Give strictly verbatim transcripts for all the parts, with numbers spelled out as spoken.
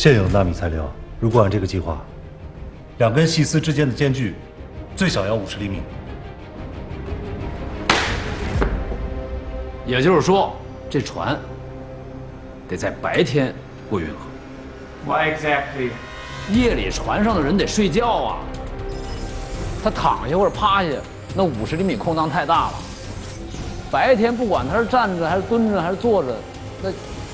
现有纳米材料，如果按这个计划，两根细丝之间的间距最少要五十厘米。 也就是说，这船得在白天过运河。 Why exactly? 夜里船上的人得睡觉啊。他躺下或者趴下，那五十厘米空档太大了。白天不管他是站着还是蹲着还是坐着，那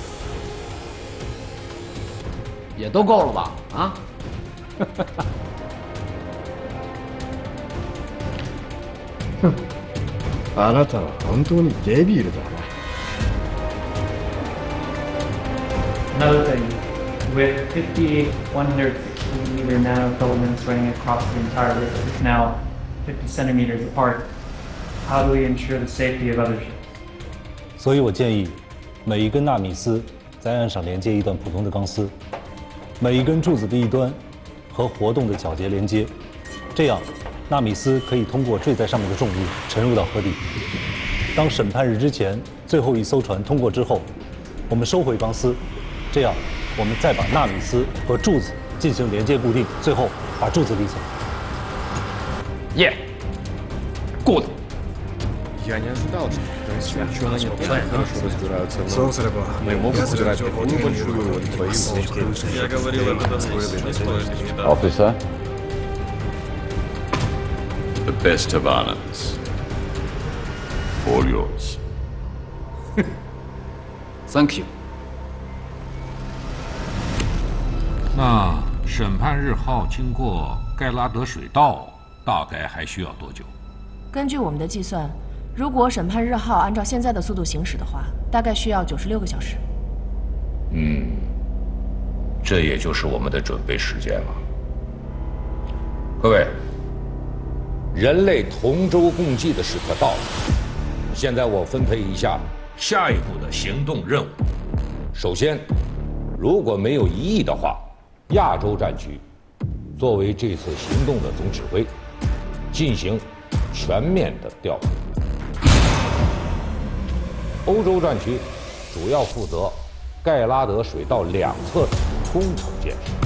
也都够了吧？啊？ 哼，あなたは本当にデビルだな。 Another thing, with fifty one hundred sixty meter nanofilaments running across the entire river, it's now fifty centimeters apart. How do we ensure the safety of others? 所以我建议，每一根纳米丝在岸上连接一段普通的钢丝，每一根柱子的一端和活动的铰节连接，这样纳米丝可以通过坠在上面的重力沉入到河底。当审判日之前最后一艘船通过之后，我们收回钢丝，这样我们再把纳米丝和柱子进行连接固定，最后把柱子立起来。 耶、yeah. ，good。 Я не ожидал, что они так хорошо разбираются, но мы могут сыграть такую большую роль в бою. Я говорил, это давно не стоит. Officer? The best Havana's. All yours. Thank you. 那审判日号经过盖拉德水道，大概还需要多久？ 根据我们的计算，如果审判日号按照现在的速度行驶的话，大概需要九十六个小时。 嗯，这也就是我们的准备时间了。各位，人类同舟共济的时刻到了。现在我分配一下下一步的行动任务。首先，如果没有异议的话，亚洲战区作为这次行动的总指挥，进行全面的调度。欧洲战区主要负责盖拉德水道两侧的工程建设。